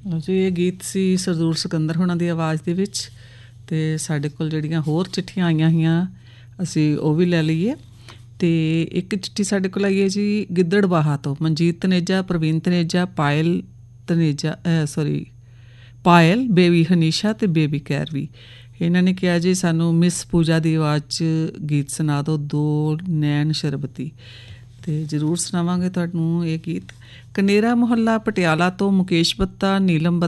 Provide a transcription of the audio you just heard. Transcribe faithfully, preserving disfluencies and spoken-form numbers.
ਜੀ ਇਹ ਗੀਤ ਸੀ ਸਰਦੂਲ ਸਿਕੰਦਰ ਹੋਣਾ ਦੀ ਆਵਾਜ਼ ਦੇ ਵਿੱਚ। ਅਤੇ ਸਾਡੇ ਕੋਲ ਜਿਹੜੀਆਂ ਹੋਰ ਚਿੱਠੀਆਂ ਆਈਆਂ ਹੋਈਆਂ ਅਸੀਂ ਉਹ ਵੀ ਲੈ ਲਈਏ। ਅਤੇ ਇੱਕ ਚਿੱਠੀ ਸਾਡੇ ਕੋਲ ਆਈ ਹੈ ਜੀ ਗਿੱਦੜਬਾਹਾ ਤੋਂ, ਮਨਜੀਤ ਤਨੇਜਾ, ਪ੍ਰਵੀਨ ਤਨੇਜਾ, ਪਾਇਲ ਤਨੇਜਾ, ਸੋਰੀ ਪਾਇਲ, ਬੇਬੀ ਹਨੀਸ਼ਾ ਅਤੇ ਬੇਬੀ ਕੈਰਵੀ। ਇਹਨਾਂ ਨੇ ਕਿਹਾ ਜੀ ਸਾਨੂੰ ਮਿਸ ਪੂਜਾ ਦੀ ਆਵਾਜ਼ 'ਚ ਗੀਤ ਸੁਣਾ ਦਿਓ, ਦੋ ਨੈਣ ਸ਼ਰਬਤੀ। ਅਤੇ ਜ਼ਰੂਰ ਸੁਣਾਵਾਂਗੇ ਤੁਹਾਨੂੰ ਇਹ ਗੀਤ। ਕਨੇਰਾ ਮੁਹੱਲਾ ਪਟਿਆਲਾ ਤੋਂ ਮੁਕੇਸ਼ ਬੱਤਾ, ਨੀਲਮ ਬੱਤਾ,